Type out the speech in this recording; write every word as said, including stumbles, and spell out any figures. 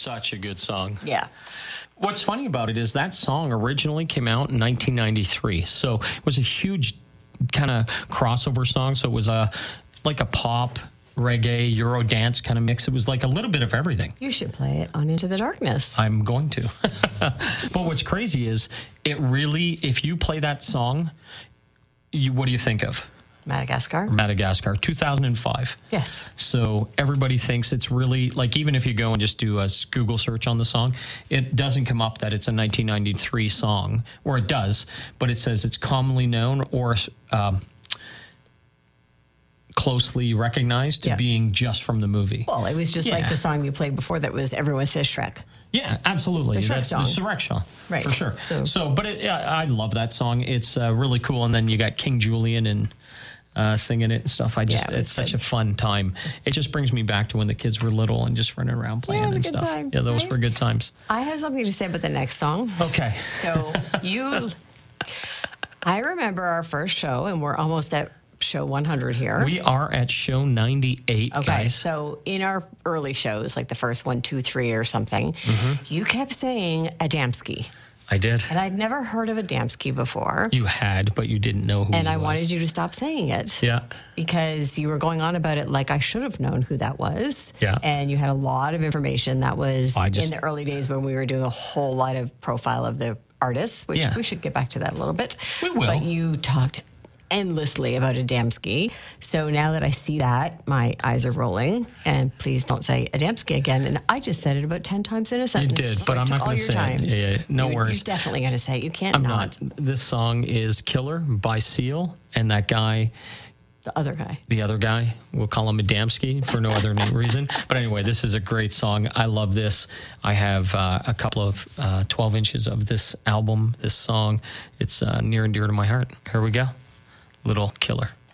such a good song. Yeah. What's funny about it is that song originally came out in nineteen ninety-three. So it was a huge kind of crossover song. So it was a like a pop, reggae, Euro dance kind of mix. It was like a little bit of everything. You should play it on Into the Darkness. I'm going to. But what's crazy is it really, if you play that song, you, what do you think of? Madagascar? Madagascar, two thousand five. Yes. So everybody thinks it's really, like, even if you go and just do a Google search on the song, it doesn't come up that it's a nineteen ninety-three song, or it does, but it says it's commonly known or um, closely recognized to Yeah. being just from the movie. Well, it was just like Yeah. the song you played before that was Everyone Says Shrek. Yeah, absolutely. The Shrek That's song. the Shrek song, Right. for sure. So- So, but it, yeah, I love that song. It's uh, really cool. And then you got King Julian and uh, singing it and stuff. I just, it was it's such good. a fun time. It just brings me back to when the kids were little and just running around playing it was and a good stuff. time, yeah, those right? were good times. I have something to say about the next song. Okay. So you, I remember our first show, and we're almost at show one hundred here. We are at show ninety-eight, Okay, guys. so in our early shows, like the first one, two, three, or something, Mm-hmm. you kept saying Adamski, I did. and I'd never heard of Adamski before, You had, but you didn't know who and he I was. wanted you to stop saying it. Yeah. Because you were going on about it like I should have known who that was. Yeah. And you had a lot of information that was I just- in the early days when we were doing a whole lot of profile of the artists, which Yeah. we should get back to that a little bit. We will. But you talked endlessly about Adamski. So now that I see that, my eyes are rolling. And please don't say Adamski again. And I just said it about ten times in a You sentence. did, So but I I'm took not all going to your say times. it. Yeah, yeah, no you, worries. You're definitely going to say it. You can't I'm not. not. This song is Killer by Seal, and that guy, The other guy. the other guy, we'll call him Adamski for no other name reason. But anyway, this is a great song. I love this. I have uh, a couple of uh, twelve inches of this album, this song. It's uh, near and dear to my heart. Here we go. Little Killer.